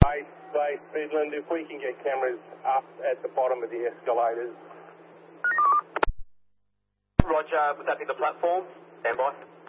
Base Midland, if we can get cameras up at the bottom of the escalators. Roger, would that be the platform? Stand by.